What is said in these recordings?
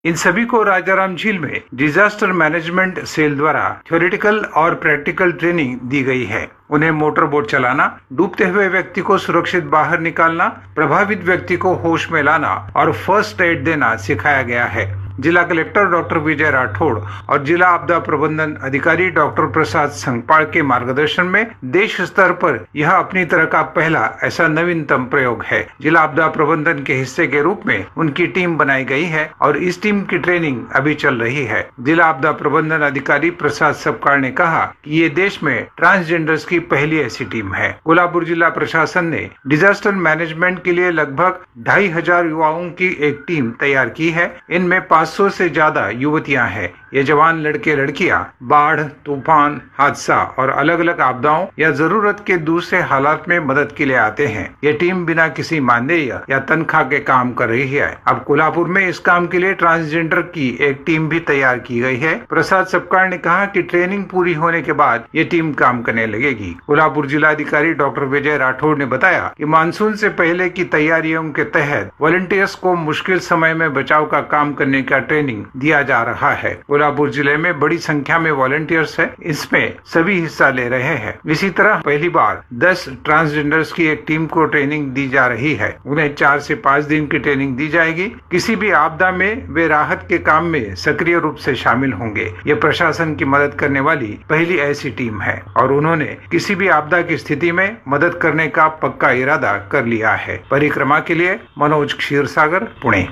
इन सभी को राजाराम झील में डिजास्टर मैनेजमेंट सेल द्वारा थ्योरेटिकल और प्रैक्टिकल ट्रेनिंग दी गई है। उन्हें मोटर बोट चलाना, डूबते हुए व्यक्ति को सुरक्षित बाहर निकालना, प्रभावित व्यक्ति को होश में लाना और फर्स्ट एड देना सिखाया गया है। जिला कलेक्टर डॉक्टर विजय राठौड़ और जिला आपदा प्रबंधन अधिकारी डॉक्टर प्रसाद संगपाल के मार्गदर्शन में देश स्तर पर यह अपनी तरह का पहला ऐसा नवीनतम प्रयोग है। जिला आपदा प्रबंधन के हिस्से के रूप में उनकी टीम बनाई गई है और इस टीम की ट्रेनिंग अभी चल रही है। जिला आपदा प्रबंधन अधिकारी प्रसाद संगपाल ने कहा कि ये देश में ट्रांसजेंडर्स की पहली ऐसी टीम है। कोल्हापुर जिला प्रशासन ने डिजास्टर मैनेजमेंट के लिए लगभग 2500 युवाओं की एक टीम तैयार की है। इनमें 500 से ज्यादा युवतियां हैं। ये जवान लड़के लड़कियां बाढ़, तूफान, हादसा और अलग अलग आपदाओं या जरूरत के दूसरे हालात में मदद के लिए आते हैं। ये टीम बिना किसी मानदेय या तनख्वाह के काम कर रही है। अब कोल्हापुर में इस काम के लिए ट्रांसजेंडर की एक टीम भी तैयार की गई है। प्रसाद संगपाल ने कहा कि ट्रेनिंग पूरी होने के बाद ये टीम काम करने लगेगी। कोल्हापुर जिलाधिकारी डॉक्टर विजय राठौड़ ने बताया कि मानसून से पहले की तैयारियों के तहत वॉलंटियर्स को मुश्किल समय में बचाव का काम करने का ट्रेनिंग दिया जा रहा है। कोल्हापुर जिले में बड़ी संख्या में वॉलंटियर्स है, इसमें सभी हिस्सा ले रहे हैं। इसी तरह पहली बार 10 ट्रांसजेंडर्स की एक टीम को ट्रेनिंग दी जा रही है। उन्हें 4 से 5 दिन की ट्रेनिंग दी जाएगी। किसी भी आपदा में वे राहत के काम में सक्रिय रूप से शामिल होंगे। ये प्रशासन की मदद करने वाली पहली ऐसी टीम है और उन्होंने किसी भी आपदा की स्थिति में मदद करने का पक्का इरादा कर लिया है। परिक्रमा के लिए Manoj Kshirsagar, Pune.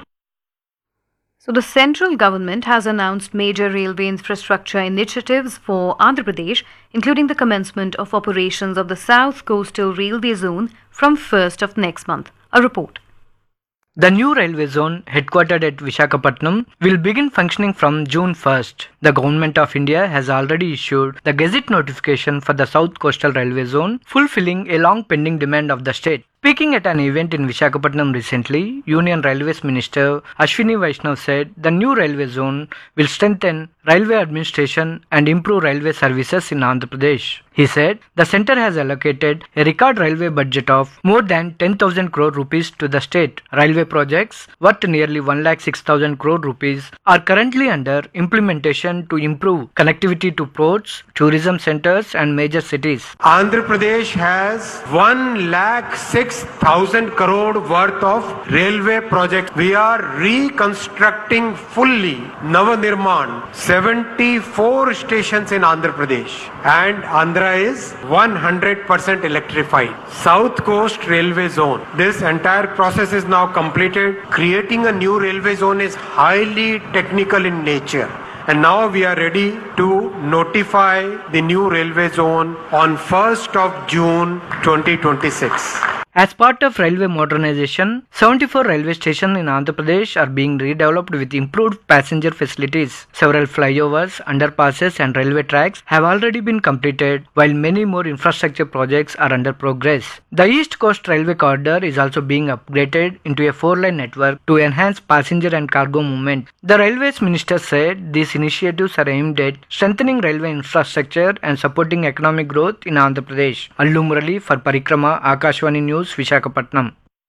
So the central government has announced major railway infrastructure initiatives for Andhra Pradesh, including the commencement of operations of the South Coastal Railway Zone from 1st of next month. A report. The new railway zone, headquartered at Visakhapatnam, will begin functioning from June 1st. The Government of India has already issued the Gazette notification for the South Coastal Railway Zone, fulfilling a long pending demand of the state. Speaking at an event in Visakhapatnam recently, Union Railways Minister Ashwini Vaishnav said the new railway zone will strengthen railway administration and improve railway services in Andhra Pradesh. He said the centre has allocated a record railway budget of more than 10,000 crore rupees to the state. Railway projects worth nearly 1,06,000 crore rupees are currently under implementation to improve connectivity to ports, tourism centres and major cities. Andhra Pradesh has 1,06,000 crore worth of railway projects. We are reconstructing fully Navanirman 74 stations in Andhra Pradesh, and Andhra is 100% electrified. South Coast Railway Zone. This entire process is now completed. Creating a new railway zone is highly technical in nature. And now we are ready to notify the new railway zone on 1st of June 2026. As part of railway modernization, 74 railway stations in Andhra Pradesh are being redeveloped with improved passenger facilities. Several flyovers, underpasses and railway tracks have already been completed, while many more infrastructure projects are under progress. The East Coast Railway Corridor is also being upgraded into a 4-line network to enhance passenger and cargo movement. The Railways Minister said these initiatives are aimed at strengthening railway infrastructure and supporting economic growth in Andhra Pradesh. Allu Murali for Parikrama, Akashvani News, Visakhapatnam.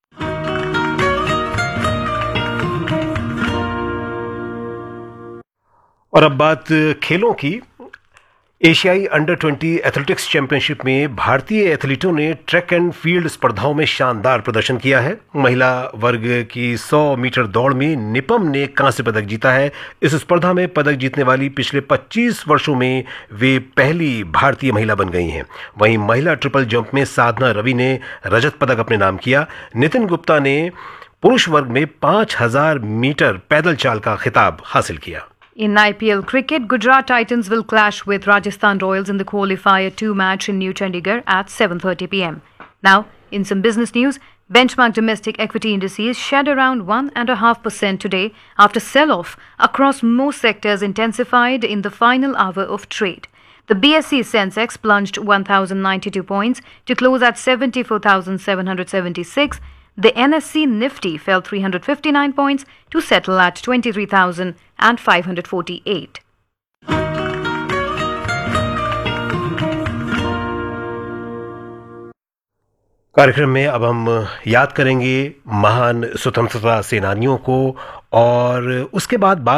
और अब बात खेलों की। एशियाई under 20 athletics championship में भारतीय एथलीटों ने ट्रैक एंड फील्ड स्पर्धाओं में शानदार प्रदर्शन किया है। महिला वर्ग की 100 मीटर दौड़ में निपम ने कांस्य पदक जीता है। इस स्पर्धा में पदक जीतने वाली पिछले 25 वर्षों में वे पहली भारतीय महिला बन गई हैं। वहीं महिला ट्रिपल जंप में साधना रवि ने रजत पदक अपने नाम किया। नितिन गुप्ता ने पुरुष वर्ग में 5000 मीटर पैदल चाल का खिताब हासिल किया। In IPL cricket, Gujarat Titans will clash with Rajasthan Royals in the qualifier 2 match in New Chandigarh at 7:30 p.m. Now, in some business news, benchmark domestic equity indices shed around 1.5% today after sell-off across most sectors intensified in the final hour of trade. The BSE Sensex plunged 1,092 points to close at 74,776. The NSE Nifty fell 359 points to settle at 23,548. कार्यक्रम में अब हम याद करेंगे महान स्वतंत्रता सेनानियों को और उसके बाद